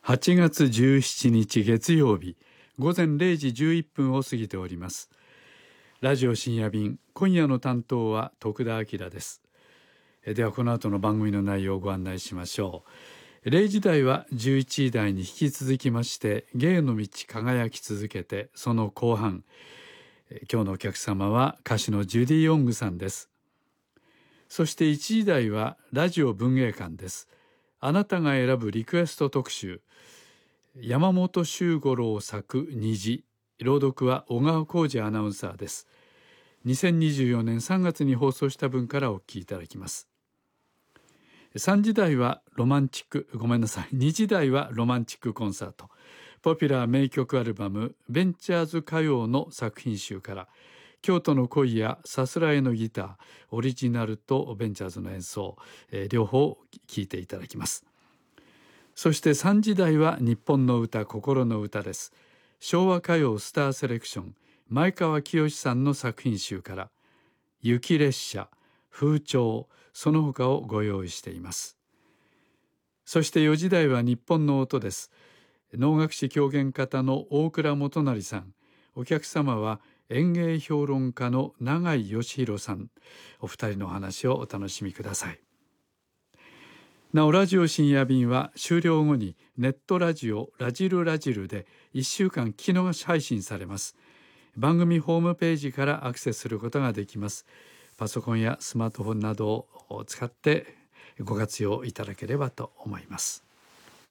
8月17日月曜日午前0時11分を過ぎております。ラジオ深夜便、今夜の担当は徳田明です。ではこの後の番組の内容をご案内しましょう。0時台は11時台に引き続きまして芸の道輝き続けて、その後半、今日のお客様は歌手のジュディ・オングさんです。そして1時台はラジオ文芸館です。あなたが選ぶリクエスト特集、山本周五郎作虹、朗読は小川浩二アナウンサーです。2024年3月に放送した分からお聞きいただきます。2時台はロマンチックコンサート、ポピュラー名曲アルバムベンチャーズ歌謡の作品集から京都の恋やさすらいのギター、オリジナルとベンチャーズの演奏、両方聴いていただきます。そして3時台は日本の歌、心の歌です。昭和歌謡スターセレクション、前川清さんの作品集から雪列車、風潮、その他をご用意しています。そして4時台は日本の音です。能楽師狂言方の大倉元就さん、お客様は演芸評論家の永井義弘さん、お二人のお話をお楽しみください。なおラジオ深夜便は終了後にネットラジオラジルラジルで1週間聞き逃し配信されます。番組ホームページからアクセスすることができます。パソコンやスマートフォンなどを使ってご活用いただければと思います。